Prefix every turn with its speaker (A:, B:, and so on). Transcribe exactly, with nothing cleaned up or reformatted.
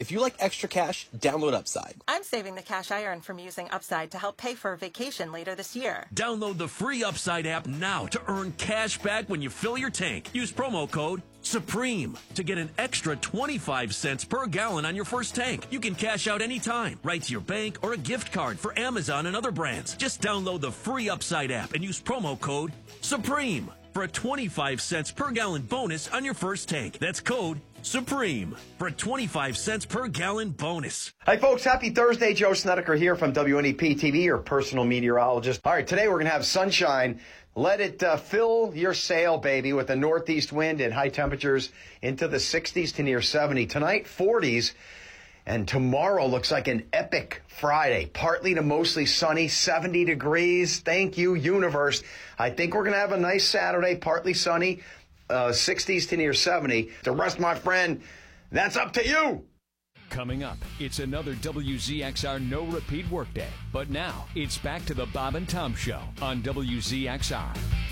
A: If you like extra cash, download Upside.
B: I'm saving the cash I earn from using Upside to help pay for a vacation later this year.
C: Download the free Upside app now to earn cash back when you fill your tank. Use promo code SUPREME to get an extra twenty-five cents per gallon on your first tank. You can cash out anytime, right to your bank or a gift card for Amazon and other brands. Just download the free Upside app and use promo code SUPREME for a twenty-five cents per gallon bonus on your first tank. That's code SUPREME for a twenty-five cents per gallon bonus.
D: Hi, folks. Happy Thursday. Joe Snedeker here from W N E P T V, your personal meteorologist. All right, today we're going to have sunshine. Let it uh, fill your sail, baby, with a northeast wind and high temperatures into the sixties to near seventy. Tonight, forties. And tomorrow looks like an epic Friday. Partly to mostly sunny, seventy degrees. Thank you, universe. I think we're going to have a nice Saturday, partly sunny, uh, sixties to near seventy. The rest, my friend, that's up to you.
E: Coming up, it's another W Z X R No Repeat Workday. But now, it's back to the Bob and Tom Show on W Z X R.